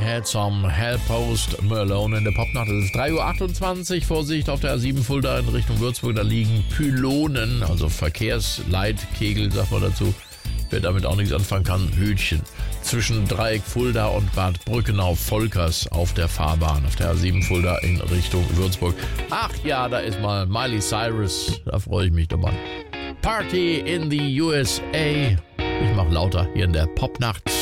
Had Some Help Post Malone in der Popnacht. Es ist 3:28 Uhr. Vorsicht auf der A7 Fulda in Richtung Würzburg. Da liegen Pylonen, also Verkehrsleitkegel, sagt man dazu. Wer damit auch nichts anfangen kann, Hütchen. Zwischen Dreieck Fulda und Bad Brückenau-Volkers auf der Fahrbahn, auf der A7 Fulda in Richtung Würzburg. Ach ja, da ist mal Miley Cyrus, da freue ich mich doch mal. Party in the USA. Ich mache lauter hier in der Popnacht.